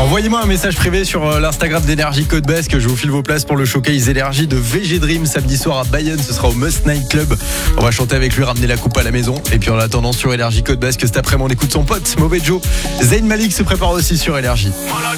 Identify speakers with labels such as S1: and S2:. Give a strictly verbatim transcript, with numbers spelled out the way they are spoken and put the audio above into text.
S1: Envoyez-moi un message privé sur euh, l'Instagram d'Énergie Côte Basque. Je vous file vos places pour le showcase Énergie de V G Dream samedi soir à Bayonne. Ce sera au Must Night Club. On va chanter avec lui, ramener la coupe à la maison. Et puis en attendant sur Énergie Côte Basque, cet après-midi on écoute son pote Mauvais Joe. Zayn Malik se prépare aussi sur Énergie.